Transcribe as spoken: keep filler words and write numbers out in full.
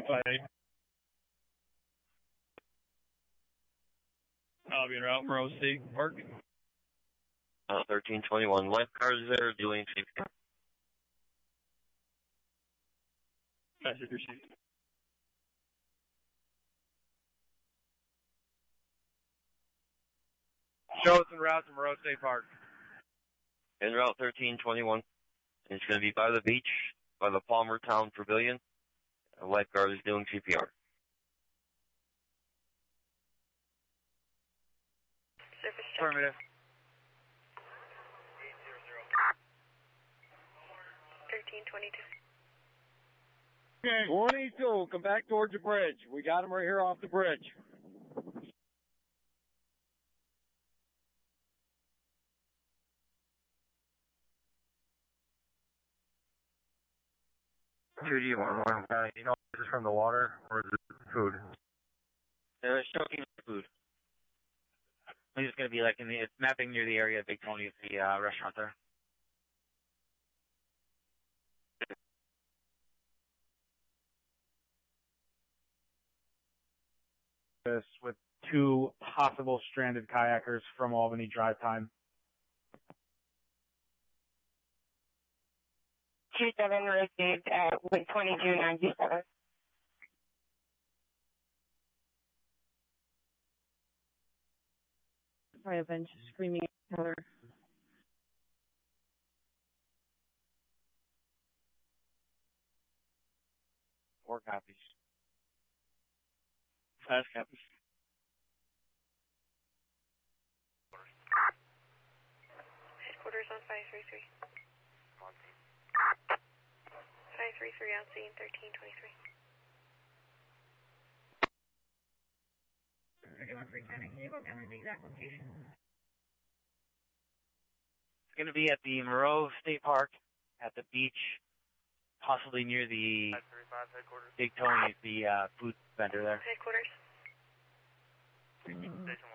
five eight. I'll be en route, Monroe State Park. Uh, thirteen twenty-one. Lifeguards there doing C P R. Message received. Show us en route to Monroe State Park. En route thirteen twenty-one. It's going to be by the beach, by the Palmertown Pavilion. A lifeguard is doing C P R. Surface check. Affirmative. thirteen twenty-two. Okay. twenty-two, come back towards the bridge. We got him right here off the bridge. two D one one, uh, you know, is this from the water or is it food? They're choking food. It's just going to be like in the, it's mapping near the area of Big Tony, the uh, restaurant there. This with two possible stranded kayakers from Albany drive time. two seven received at with twenty-two ninety-seven. Sorry, a bench screaming at her. Four copies. Fast copies. Headquarters on five three three. five three three on scene, thirteen twenty-three. It's going to be at the Monroe State Park, at the beach, possibly near the Big Tony's, the uh, food vendor there. Headquarters. Station